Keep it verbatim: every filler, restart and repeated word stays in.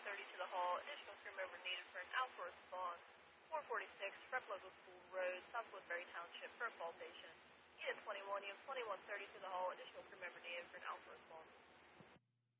thirty to the hall. Additional crew member needed for an alpha response. four forty-six, Prep Local School Road, South Woodbury Township, for a fall patient. Unit twenty-one, you have twenty-one thirty to the hall. Additional crew member needed for an alpha response.